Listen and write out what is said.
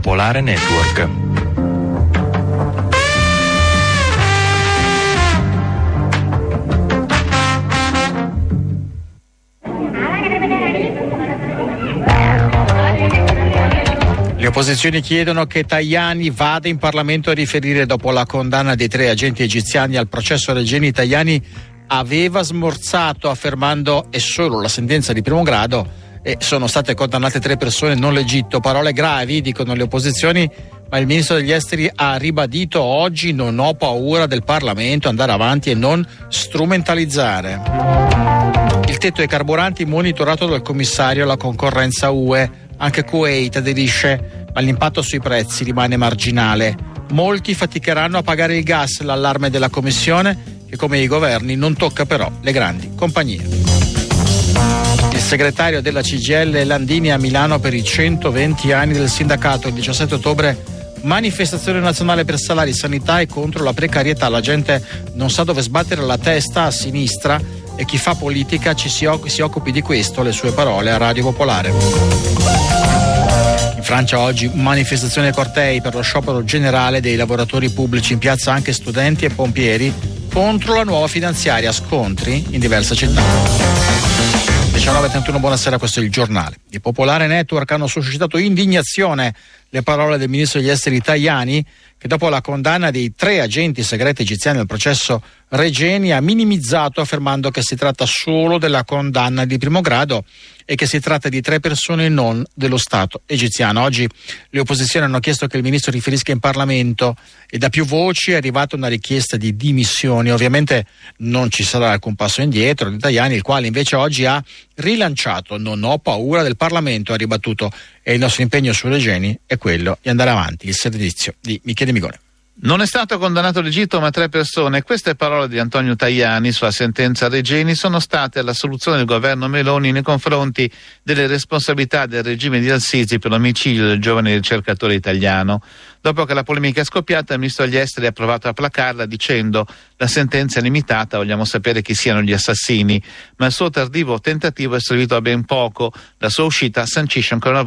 Popolare Network. Le opposizioni chiedono che Tajani vada in Parlamento a riferire dopo la condanna dei 3 agenti egiziani al processo Regeni. Tajani aveva smorzato affermando è solo la sentenza di primo grado e sono state condannate 3 persone, non l'Egitto. Parole gravi, dicono le opposizioni, ma il ministro degli esteri ha ribadito oggi: non ho paura del Parlamento, andare avanti e non strumentalizzare. Il tetto ai carburanti monitorato dal commissario alla concorrenza UE. Anche Kuwait aderisce, ma l'impatto sui prezzi rimane marginale. Molti faticheranno a pagare il gas, l'allarme della Commissione, che come i governi non tocca però le grandi compagnie. Il segretario della CGIL Landini a Milano per i 120 anni del sindacato. Il 17 ottobre manifestazione nazionale per salari, sanità e contro la precarietà. La gente non sa dove sbattere la testa a sinistra e chi fa politica si occupi di questo, le sue parole a Radio Popolare. In Francia oggi manifestazione e cortei per lo sciopero generale dei lavoratori pubblici, in piazza anche studenti e pompieri contro la nuova finanziaria, scontri in diverse città. 19:31, buonasera, questo è il giornale. Il Popolare Network hanno suscitato indignazione le parole del ministro degli esteri Tajani, che dopo la condanna dei 3 agenti segreti egiziani al processo Regeni ha minimizzato affermando che si tratta solo della condanna di primo grado e che si tratta di 3 persone non dello Stato egiziano. Oggi le opposizioni hanno chiesto che il ministro riferisca in Parlamento e da più voci è arrivata una richiesta di dimissioni. Ovviamente non ci sarà alcun passo indietro di Tajani, il quale invece oggi ha rilanciato: non ho paura del Parlamento, ha ribattuto, e il nostro impegno su Regeni è quello di andare avanti. Il servizio di Michele Migone. Non è stato condannato l'Egitto, ma 3 persone. Queste parole di Antonio Tajani sulla sentenza Regeni sono state la soluzione del governo Meloni nei confronti delle responsabilità del regime di Al-Sisi per l'omicidio del giovane ricercatore italiano. Dopo che la polemica è scoppiata, il ministro degli esteri ha provato a placarla dicendo: la sentenza è limitata, vogliamo sapere chi siano gli assassini. Ma il suo tardivo tentativo è servito a ben poco. La sua uscita sancisce ancora una